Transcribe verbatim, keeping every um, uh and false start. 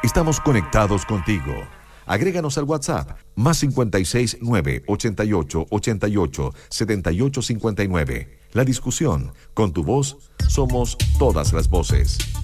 Estamos conectados contigo. Agréganos al WhatsApp más cincuenta y seis nueve ochenta y ocho ochenta y ocho setenta y ocho cincuenta y nueve. La discusión, con tu voz, somos todas las voces.